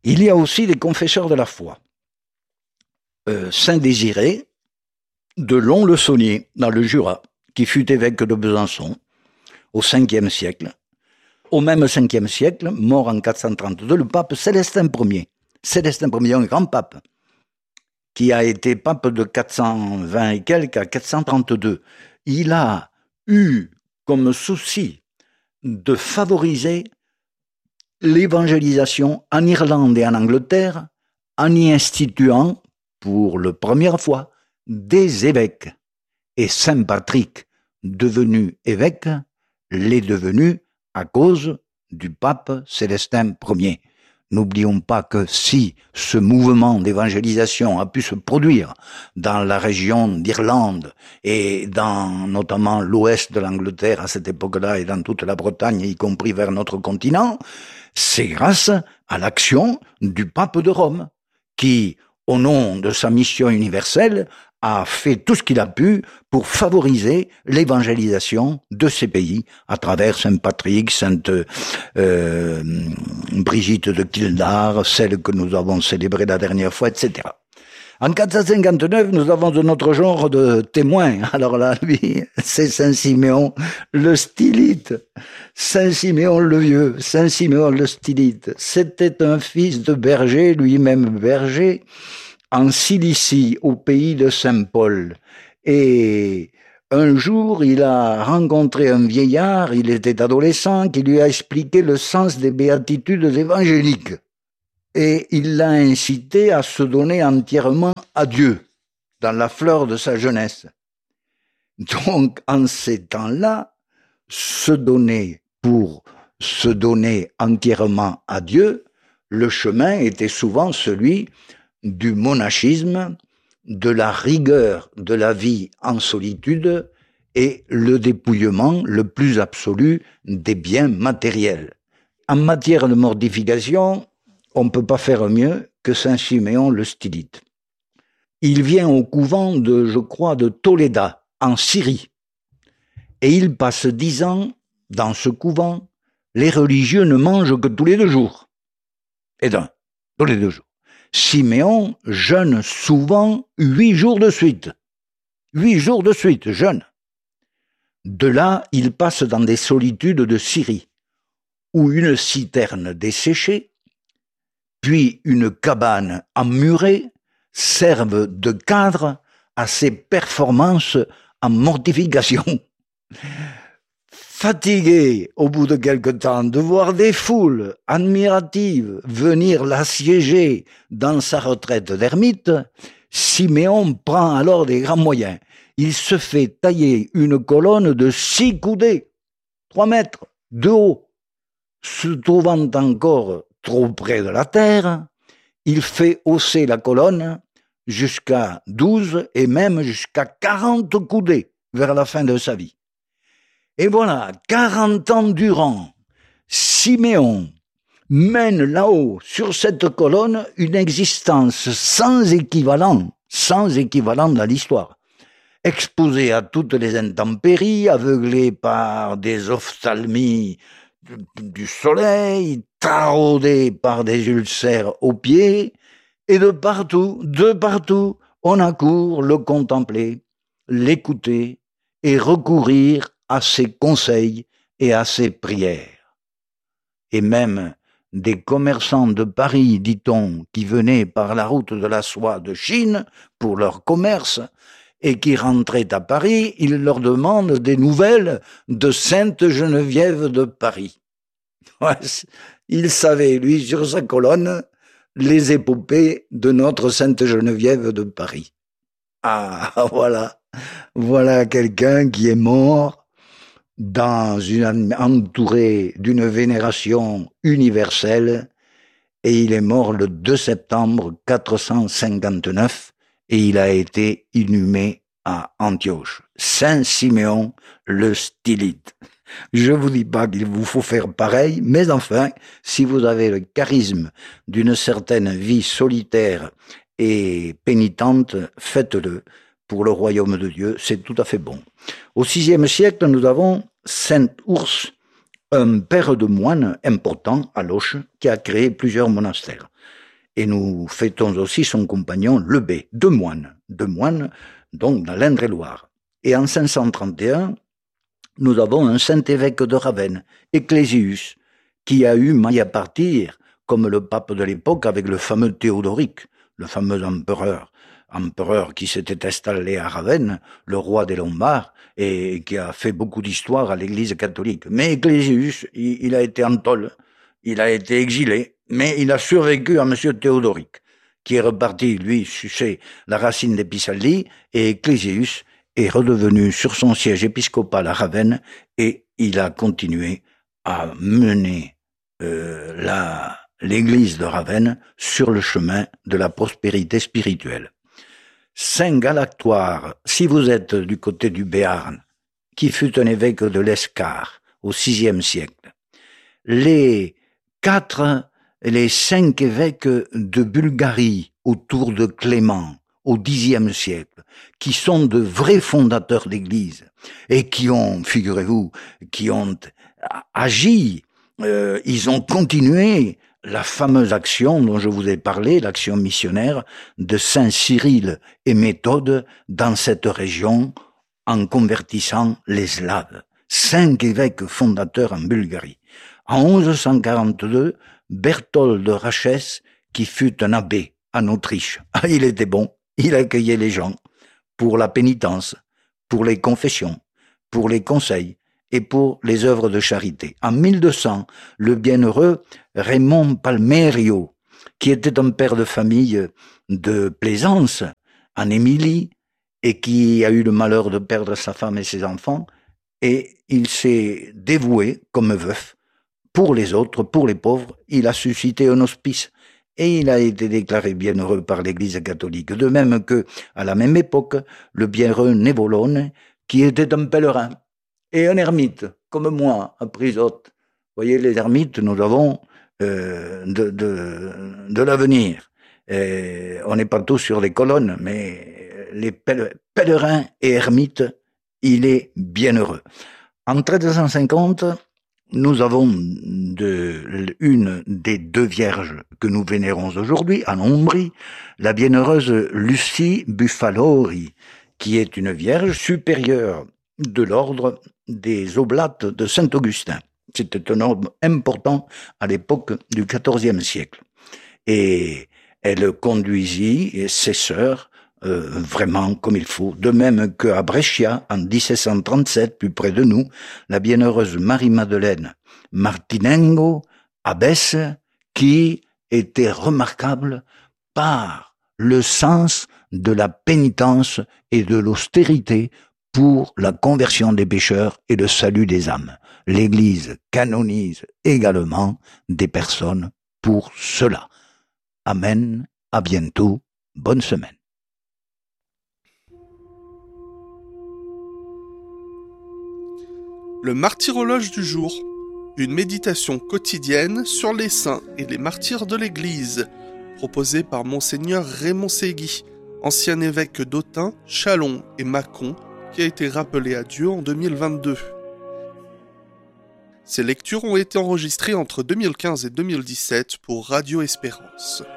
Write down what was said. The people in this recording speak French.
Il y a aussi des confesseurs de la foi. Saint Désiré de Lons-le-Saunier, dans le Jura, qui fut évêque de Besançon au 5e siècle. Au même 5e siècle, mort en 432, le pape Célestin Ier. Célestin Ier, un grand pape, qui a été pape de 420 et quelques à 432. Il a eu comme souci de favoriser l'évangélisation en Irlande et en Angleterre en y instituant, pour la première fois, des évêques. Et Saint Patrick, devenu évêque, l'est devenu à cause du pape Célestin Ier. N'oublions pas que si ce mouvement d'évangélisation a pu se produire dans la région d'Irlande et dans notamment l'ouest de l'Angleterre à cette époque-là et dans toute la Bretagne, y compris vers notre continent, c'est grâce à l'action du pape de Rome qui, au nom de sa mission universelle, a fait tout ce qu'il a pu pour favoriser l'évangélisation de ces pays à travers Saint Patrick, Sainte Brigitte de Kildare, celle que nous avons célébrée la dernière fois, etc. En 459, nous avons de notre genre de témoins. Alors là, lui, c'est Saint Siméon le Stylite. Saint Siméon le Vieux, Saint Siméon le Stylite. C'était un fils de berger, lui-même berger, en Cilicie, au pays de Saint-Paul. Et un jour, il a rencontré un vieillard, il était adolescent, qui lui a expliqué le sens des béatitudes évangéliques. Et il l'a incité à se donner entièrement à Dieu, dans la fleur de sa jeunesse. Donc, en ces temps-là, se donner entièrement à Dieu, le chemin était souvent celui du monachisme, de la rigueur de la vie en solitude et le dépouillement le plus absolu des biens matériels. En matière de mortification, on ne peut pas faire mieux que Saint Siméon le Stylite. Il vient au couvent de Toléda, en Syrie, et il passe 10 ans dans ce couvent. Les religieux ne mangent que tous les 2 jours. Et tous les 2 jours. Siméon jeûne souvent 8 jours de suite. 8 jours de suite, jeûne. De là, il passe dans des solitudes de Syrie, où une citerne desséchée, puis une cabane emmurée, servent de cadre à ses performances en mortification. Fatigué, au bout de quelque temps, de voir des foules admiratives venir l'assiéger dans sa retraite d'ermite, Siméon prend alors des grands moyens. Il se fait tailler une colonne de 6 coudées, 3 mètres de haut. Se trouvant encore trop près de la terre, il fait hausser la colonne jusqu'à 12 et même jusqu'à 40 coudées vers la fin de sa vie. Et voilà, 40 ans durant, Siméon mène là-haut, sur cette colonne, une existence sans équivalent dans l'histoire. Exposé à toutes les intempéries, aveuglé par des ophtalmies du soleil, taraudé par des ulcères aux pieds, et de partout, on accourt le contempler, l'écouter et recourir à ses conseils et à ses prières. Et même des commerçants de Paris, dit-on, qui venaient par la route de la soie de Chine pour leur commerce et qui rentraient à Paris, il leur demande des nouvelles de Sainte Geneviève de Paris. Il savait, lui, sur sa colonne, les épopées de notre Sainte Geneviève de Paris. Ah, voilà quelqu'un qui est mort entouré d'une vénération universelle, et il est mort le 2 septembre 459 et il a été inhumé à Antioche. Saint Siméon le Stylite. Je vous dis pas qu'il vous faut faire pareil, mais enfin, si vous avez le charisme d'une certaine vie solitaire et pénitente, faites-le. Pour le royaume de Dieu, c'est tout à fait bon. Au VIe siècle, nous avons Saint Ours, un père de moine important à Loches qui a créé plusieurs monastères. Et nous fêtons aussi son compagnon Lebé, deux moines, donc dans l'Indre-et-Loire. Et en 531, nous avons un saint évêque de Ravenne, Ecclésius, qui a eu maille à partir, comme le pape de l'époque, avec le fameux Théodoric, le fameux empereur qui s'était installé à Ravenne, le roi des Lombards, et qui a fait beaucoup d'histoire à l'église catholique. Mais Ecclésius, il a été en tôle, il a été exilé, mais il a survécu à monsieur Théodoric, qui est reparti, lui, sucer la racine d'Épisaldi, et Ecclésius est redevenu sur son siège épiscopal à Ravenne, et il a continué à mener l'église de Ravenne sur le chemin de la prospérité spirituelle. Saint Galactoire, si vous êtes du côté du Béarn, qui fut un évêque de l'Escar au VIe siècle. Les 5 évêques de Bulgarie autour de Clément au Xe siècle, qui sont de vrais fondateurs d'église et qui ont, figurez-vous, qui ont agi, ils ont continué la fameuse action dont je vous ai parlé, l'action missionnaire de Saint Cyril et Méthode dans cette région en convertissant les Slaves. 5 évêques fondateurs en Bulgarie. En 1142, Berthold de Rachès, qui fut un abbé en Autriche, il était bon, il accueillait les gens pour la pénitence, pour les confessions, pour les conseils et pour les œuvres de charité. En 1200, le bienheureux Raymond Palmerio, qui était un père de famille de Plaisance, en Émilie, et qui a eu le malheur de perdre sa femme et ses enfants, et il s'est dévoué comme veuf pour les autres, pour les pauvres. Il a suscité un hospice et il a été déclaré bienheureux par l'Église catholique. De même que, à la même époque, le bienheureux Nevolone, qui était un pèlerin et un ermite, comme moi, à Prisotte. Vous voyez, les ermites, nous avons de l'avenir. On n'est pas tous sur les colonnes, mais les pèlerins et ermites, il est bienheureux. En 1350, nous avons une des 2 vierges que nous vénérons aujourd'hui, en Ombrie, la bienheureuse Lucie Buffalori, qui est une vierge supérieure de l'ordre des Oblates de Saint-Augustin. C'était un ordre important à l'époque du XIVe siècle. Et elle conduisit ses sœurs vraiment comme il faut. De même qu'à Brescia, en 1737, plus près de nous, la bienheureuse Marie-Madeleine Martinengo, abbesse, qui était remarquable par le sens de la pénitence et de l'austérité pour la conversion des pécheurs et le salut des âmes. L'Église canonise également des personnes pour cela. Amen, à bientôt, bonne semaine. Le martyrologe du jour, une méditation quotidienne sur les saints et les martyrs de l'Église, proposée par Monseigneur Raymond Ségui, ancien évêque d'Autun, Châlons et Mâcon, qui a été rappelé à Dieu en 2022. Ces lectures ont été enregistrées entre 2015 et 2017 pour Radio Espérance.